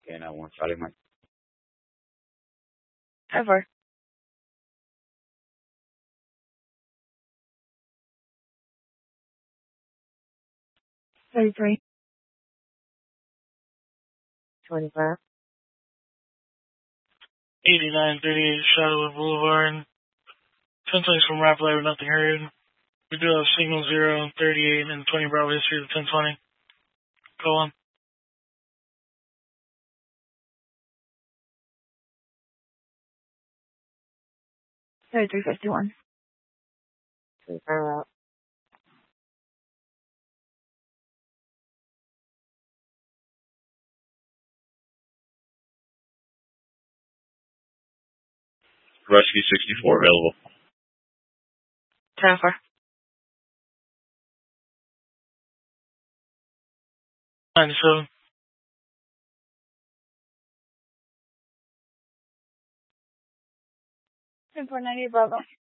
And I want Charlie Mike. Ever. 33. 25. 8938 Charlotte Boulevard. 1020 from Rappler with nothing heard. We do have signal 0, 38, and 20 Bravo history of 1020. Go on. 3351. 35 out. Rescue 64 available. Transfer. 97. 10-490 Bravo.